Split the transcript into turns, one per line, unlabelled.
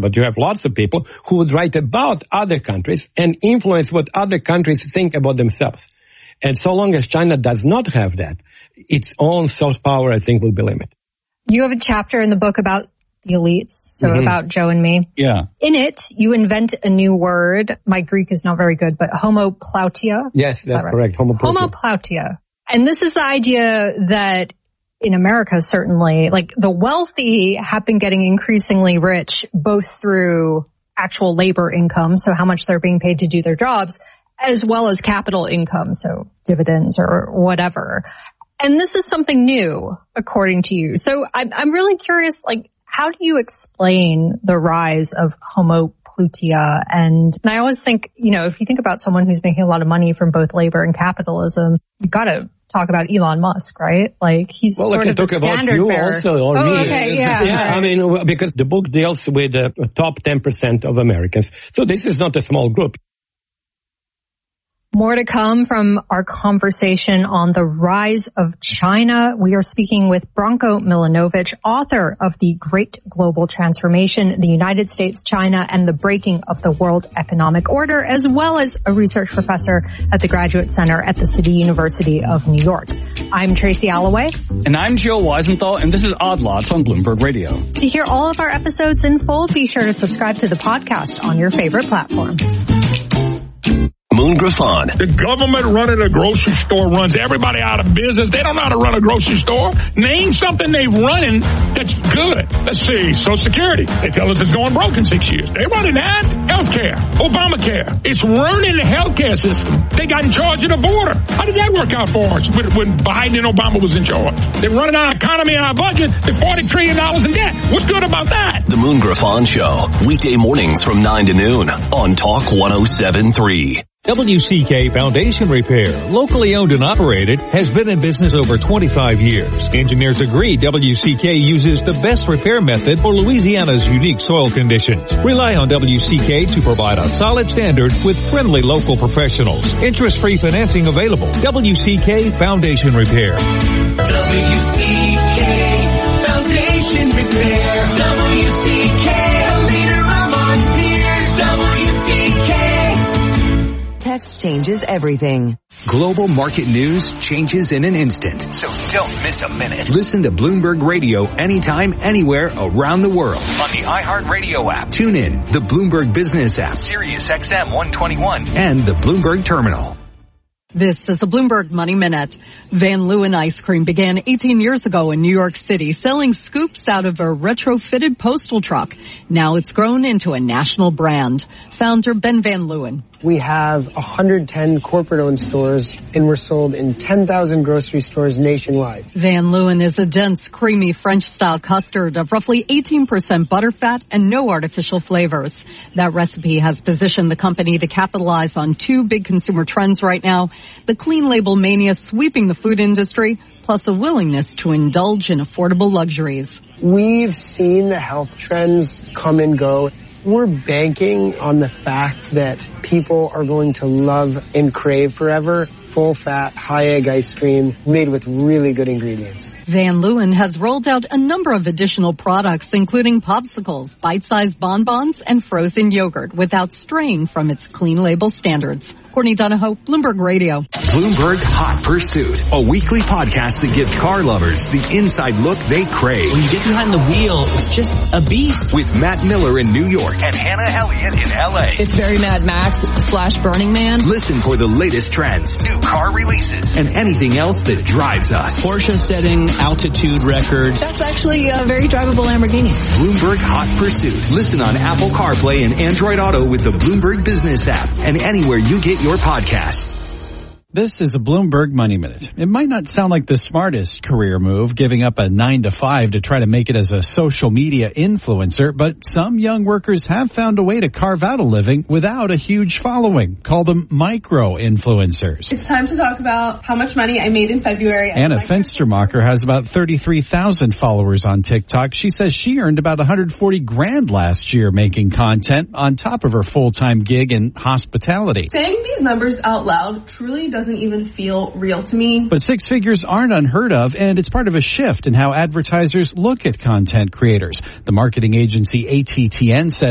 but you have lots of people who would write about other countries and influence what other countries think about themselves. And so long as China does not have that, its own soft power, I think, will be limited.
You have a chapter in the book about the elites, so about Joe and me.
Yeah.
In it, you invent a new word. My Greek is not very good, but homoplautia.
Yes, that's correct.
Homoplautia. And this is the idea that in America, certainly, like the wealthy have been getting increasingly rich, both through actual labor income, so how much they're being paid to do their jobs, as well as capital income, so dividends or whatever. And this is something new, according to you. So I'm really curious, like, how do you explain the rise of homoplautia? And I always think, if you think about someone who's making a lot of money from both labor and capitalism, you got to talk about Elon Musk, right? Like, he's sort of the standard bearer.
Also, or me.
Okay, yeah.
I mean, because the book deals with the top 10% of Americans. So this is not a small group.
More to come from our conversation on the rise of China. We are speaking with Branko Milanovic, author of The Great Global Transformation, the United States, China, and the Breaking of the World Economic Order, as well as a research professor at the Graduate Center at the City University of New York. I'm Tracy Alloway.
And I'm Joe Weisenthal, and this is Odd Lots on Bloomberg Radio.
To hear all of our episodes in full, be sure to subscribe to the podcast on your favorite platform.
Moon Griffon.
The government running a grocery store runs everybody out of business. They don't know how to run a grocery store. Name something they've running that's good. Let's see. Social Security. They tell us it's going broke in 6 years. They're running that. Healthcare. Obamacare. It's running the healthcare system. They got in charge of the border. How did that work out for us when Biden and Obama was in charge? They're running our economy and our budget. They're $40 trillion in debt. What's good about that?
The Moon Griffon Show. Weekday mornings from 9 to noon on Talk 107.3.
WCK Foundation Repair, locally owned and operated, has been in business over 25 years. Engineers agree WCK uses the best repair method for Louisiana's unique soil conditions. Rely on WCK to provide a solid standard with friendly local professionals. Interest-free financing available. WCK Foundation Repair.
WCK Foundation Repair. WCK, a leader among peers. WCK.
Text changes everything.
Global market news changes in an instant.
So don't miss a minute.
Listen to Bloomberg Radio anytime, anywhere around the world.
On the iHeartRadio app.
Tune in, the Bloomberg Business app.
Sirius XM 121.
And the Bloomberg Terminal.
This is the Bloomberg Money Minute. Van Leeuwen Ice Cream began 18 years ago in New York City, selling scoops out of a retrofitted postal truck. Now it's grown into a national brand. Founder Ben Van Leeuwen.
We have 110 corporate-owned stores, and we're sold in 10,000 grocery stores nationwide.
Van Leeuwen is a dense, creamy French-style custard of roughly 18% butterfat and no artificial flavors. That recipe has positioned the company to capitalize on two big consumer trends right now: the clean label mania sweeping the food industry, plus a willingness to indulge in affordable luxuries.
We've seen the health trends come and go. We're banking on the fact that people are going to love and crave forever full-fat, high-egg ice cream made with really good ingredients.
Van Leeuwen has rolled out a number of additional products, including popsicles, bite-sized bonbons, and frozen yogurt, without straying from its clean label standards. Courtney Donahoe, Bloomberg Radio.
Bloomberg Hot Pursuit, a weekly podcast that gives car lovers the inside look they crave.
When you get behind the wheel, it's just a beast.
With Matt Miller in New York
and Hannah Elliott in LA.
It's very Mad Max / Burning Man.
Listen for the latest trends,
new car releases,
and anything else that drives us.
Porsche setting altitude records.
That's actually a very drivable Lamborghini.
Bloomberg Hot Pursuit. Listen on Apple CarPlay and Android Auto with the Bloomberg Business app and anywhere you get your podcasts.
This is a Bloomberg Money Minute. It might not sound like the smartest career move, giving up a 9-to-5 to try to make it as a social media influencer, but some young workers have found a way to carve out a living without a huge following. Call them micro-influencers.
It's time to talk about how much money I made in February.
Anna Fenstermacher has about 33,000 followers on TikTok. She says she earned about $140,000 last year making content on top of her full-time gig in hospitality.
Saying these numbers out loud truly doesn't even feel real to me.
But six figures aren't unheard of, and it's part of a shift in how advertisers look at content creators. The marketing agency ATTN says